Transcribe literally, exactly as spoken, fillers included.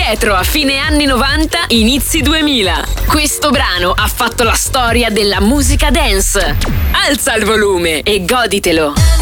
Retro a fine anni novanta, inizi duemila. Questo brano ha fatto la storia della musica dance. Alza il volume e goditelo.